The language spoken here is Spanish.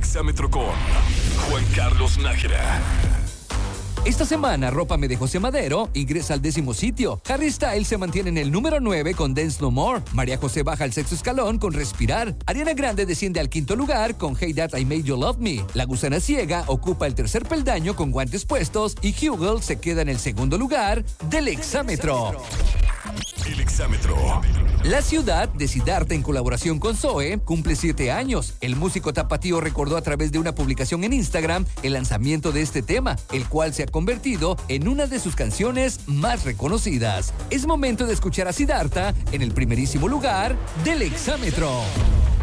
Exámetro con Juan Carlos Nájera. Esta semana, Arrópame de José Madero ingresa al 10º sitio. Harry Styles se mantiene en el número 9 con Dance No More. María José baja al 6º escalón con Respirar. Ariana Grande desciende al 5º lugar con Hey That I Made You Love Me. La Gusana Ciega ocupa el 3er peldaño con Guantes Puestos y Hugel se queda en el 2º lugar del Exámetro. El Exámetro. La ciudad de Siddhartha, en colaboración con Zoe, cumple 7 años. El músico tapatío recordó a través de una publicación en Instagram el lanzamiento de este tema, el cual se ha convertido en una de sus canciones más reconocidas. Es momento de escuchar a Siddhartha en el primerísimo lugar del Exámetro.